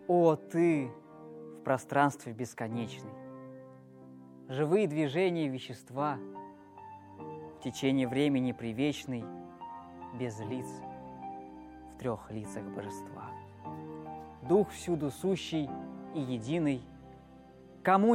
О, ты в пространстве бесконечной, живые движения вещества в течение времени привечный, без лиц, в трех лицах божества. Дух всюду сущий и единый, кому